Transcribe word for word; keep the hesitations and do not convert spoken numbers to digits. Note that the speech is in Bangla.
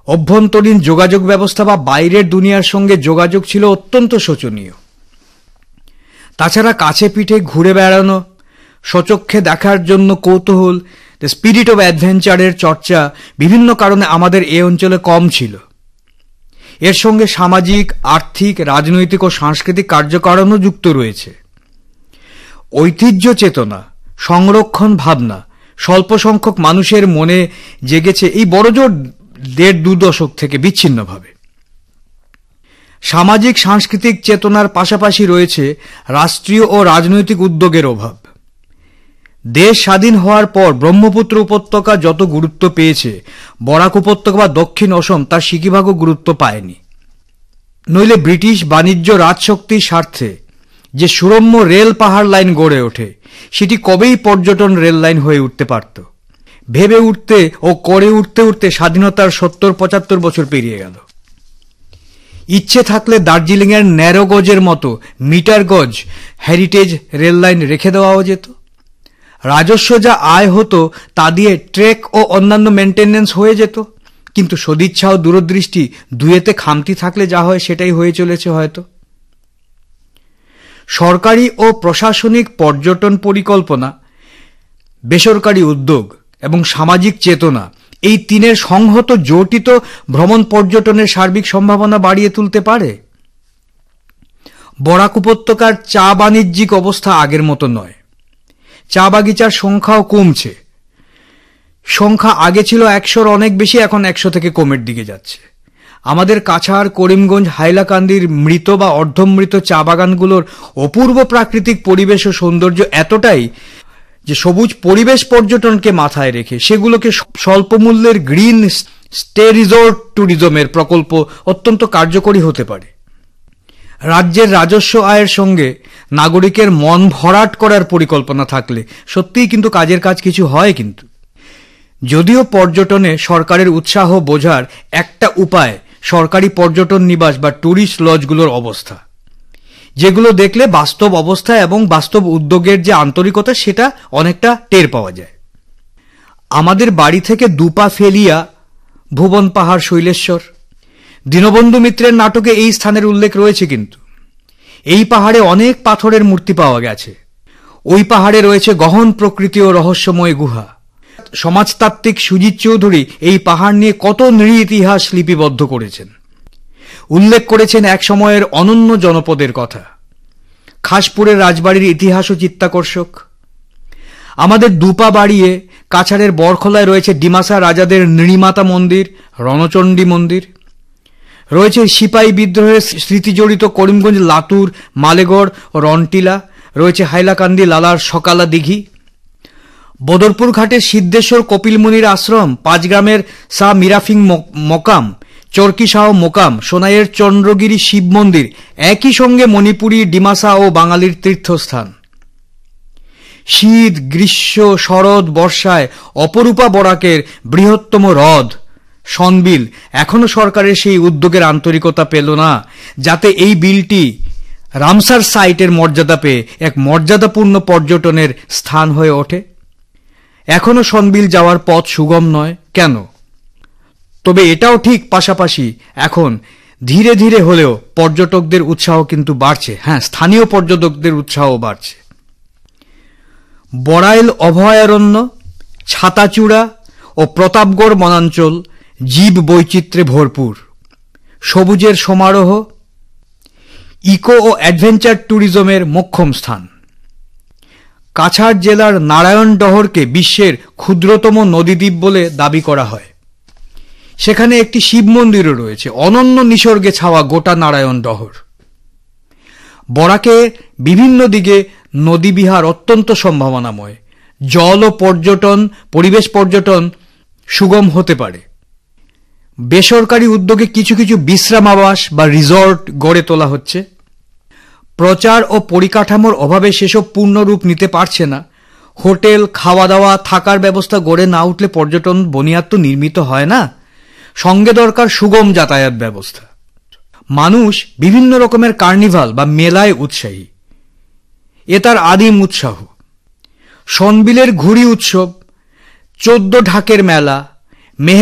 অভ্যন্তরীণ যোগাযোগ ব্যবস্থা বা বাইরের দুনিয়ার সঙ্গে যোগাযোগ ছিল অত্যন্ত শোচনীয়। তাছাড়া কাছে পিঠে ঘুরে বেড়ানো, স্বচক্ষে দেখার জন্য কৌতূহল, দ্য স্পিরিট অব অ্যাডভেঞ্চারের চর্চা বিভিন্ন কারণে আমাদের এ অঞ্চলে কম ছিল। এর সঙ্গে সামাজিক, আর্থিক, রাজনৈতিক ও সাংস্কৃতিক কার্যকারণও যুক্ত রয়েছে। ঐতিহ্য চেতনা, সংরক্ষণ ভাবনা স্বল্প সংখ্যক মানুষের মনে জেগেছে এই বড়জোর দেড় দু দশক থেকে বিচ্ছিন্নভাবে। সামাজিক সাংস্কৃতিক চেতনার পাশাপাশি রয়েছে রাষ্ট্রীয় ও রাজনৈতিক উদ্যোগের অভাব। দেশ স্বাধীন হওয়ার পর ব্রহ্মপুত্র উপত্যকা যত গুরুত্ব পেয়েছে, বরাক উপত্যকা বা দক্ষিণ অসম তার সিকিভাগও গুরুত্ব পায়নি। নইলে ব্রিটিশ বাণিজ্য রাজশক্তির স্বার্থে যে সুরম্য রেল পাহাড় লাইন গড়ে ওঠে, সেটি কবেই পর্যটন রেল লাইন হয়ে উঠতে পারত। ভেবে উঠতে ও করে উঠতে উঠতে স্বাধীনতার সত্তর পঁচাত্তর বছর পেরিয়ে গেল। ইচ্ছে থাকলে দার্জিলিংয়ের ন্যারো গজের মতো মিটার গজ হেরিটেজ রেল লাইন রেখে দেওয়াও যেত। রাজস্ব যা আয় হতো তা দিয়ে ট্রেক ও অন্যান্য মেনটেন্যান্স হয়ে যেত। কিন্তু সদিচ্ছা ও দূরদৃষ্টি দুয়েতে খামতি থাকলে যা হয় সেটাই হয়ে চলেছে হয়তো। সরকারি ও প্রশাসনিক পর্যটন পরিকল্পনা, বেসরকারি উদ্যোগ এবং সামাজিক চেতনা, এই তিনের সংহত জোটিত ভ্রমণ পর্যটনের সার্বিক সম্ভাবনা বাড়িয়ে তুলতে পারে। বরাক উপত্যকার চা বাণিজ্যিক অবস্থা আগের মতো নয়। চা বাগিচার সংখ্যাও কমছে। সংখ্যা আগে ছিল একশোর অনেক বেশি, এখন একশো থেকে কমের দিকে যাচ্ছে। আমাদের কাছাড়, করিমগঞ্জ, হাইলাকান্দির মৃত বা অর্ধমৃত চা বাগানগুলোর অপূর্ব প্রাকৃতিক পরিবেশ ও সৌন্দর্য এতটাই যে সবুজ পরিবেশ পর্যটনকে মাথায় রেখে সেগুলোকে স্বল্প মূল্যের গ্রিন স্টে রিসোর্ট ট্যুরিজমের প্রকল্প অত্যন্ত কার্যকরী হতে পারে। রাজ্যের রাজস্ব আয়ের সঙ্গে নাগরিকের মন ভরাট করার পরিকল্পনা থাকলে সত্যিই কিন্তু কাজের কাজ কিছু হয়। কিন্তু যদিও পর্যটনে সরকারের উৎসাহ বোঝার একটা উপায় সরকারি পর্যটন নিবাস বা ট্যুরিস্ট লজগুলোর অবস্থা, যেগুলো দেখলে বাস্তব অবস্থা এবং বাস্তব উদ্যোগের যে আন্তরিকতা সেটা অনেকটা টের পাওয়া যায়। আমাদের বাড়ি থেকে দুপা ফেলিয়া ভুবন পাহাড় শৈলেশ্বর, দীনবন্ধু মিত্রের নাটকে এই স্থানের উল্লেখ রয়েছে। কিন্তু এই পাহাড়ে অনেক পাথরের মূর্তি পাওয়া গেছে। ওই পাহাড়ে রয়েছে গহন প্রকৃতি ও রহস্যময় গুহা। সমাজতাত্ত্বিক সুজিত চৌধুরী এই পাহাড় নিয়ে কত নৃ ইতিহাস লিপিবদ্ধ করেছেন। উল্লেখ করেছেন এক সময়ের অনন্য জনপদের কথা। খাসপুরের রাজবাড়ির ইতিহাসও চিত্তাকর্ষক। আমাদের দুপা বাড়িয়ে কাছাড়ের বরখোলায় রয়েছে ডিমাসা রাজাদের নৃমাতা মন্দির, রণচণ্ডী মন্দির। রয়েছে সিপাহী বিদ্রোহের স্মৃতিজড়িত করিমগঞ্জ, লাতুর, মালেগড় ও রনটিলা। রয়েছে হাইলাকান্দি লালার সকালা দিঘি। বদরপুর ঘাটের সিদ্ধেশ্বর কপিলমুনির আশ্রম, পাঁচগ্রামের শাহ মিরাফিং মোকাম, চরকি শাহ মোকাম, সোনাইয়ের চন্দ্রগিরি শিব মন্দির, একই সঙ্গে মণিপুরী, ডিমাসা ও বাঙালির তীর্থস্থান। শীত, গ্রীষ্ম, শরৎ, বর্ষায় অপরূপা বরাকের বৃহত্তম হ্রদ সনবিল এখনো সরকারের সেই উদ্যোগের আন্তরিকতা পেল না, যাতে এই বিলটি রামসার সাইটের মর্যাদা পেয়ে এক মর্যাদাপূর্ণ পর্যটনের স্থান হয়ে ওঠে। এখনো সনবিল যাওয়ার পথ সুগম নয়। কেন? তবে এটাও ঠিক, পাশাপাশি এখন ধীরে ধীরে হলেও পর্যটকদের উৎসাহ কিন্তু বাড়ছে। হ্যাঁ, স্থানীয় পর্যটকদের উৎসাহ বাড়ছে। বড়াইল অভয়ারণ্য, ছাতাচূড়া ও প্রতাপগড় বনাঞ্চল জীব বৈচিত্র্যে ভরপুর। সবুজের সমারোহ, ইকো ও অ্যাডভেঞ্চার ট্যুরিজমের মোক্ষম স্থান। কাছাড় জেলার নারায়ণডহরকে বিশ্বের ক্ষুদ্রতম নদীদ্বীপ বলে দাবি করা হয়। সেখানে একটি শিব মন্দিরও রয়েছে। অনন্য নিসর্গে ছাওয়া গোটা নারায়ণডহর। বরাকে বিভিন্ন দিকে নদীবিহার অত্যন্ত সম্ভাবনাময়। জল ও পর্যটন, পরিবেশ পর্যটন সুগম হতে পারে। বেসরকারি উদ্যোগে কিছু কিছু বিশ্রাম আবাস বা রিসর্ট গড়ে তোলা হচ্ছে। প্রচার ও পরিকাঠামোর অভাবে সেসব পূর্ণরূপ নিতে পারছে না। হোটেল, খাওয়া দাওয়া, থাকার ব্যবস্থা গড়ে না উঠলে পর্যটন বুনিয়াদ তো নির্মিত হয় না। সঙ্গে দরকার সুগম যাতায়াত ব্যবস্থা। মানুষ বিভিন্ন রকমের কার্নিভাল বা মেলায় উৎসাহী। এ তার আদিম উৎসাহ। সনবিলের ঘুড়ি উৎসব, চোদ্দ ঢাকের মেলা,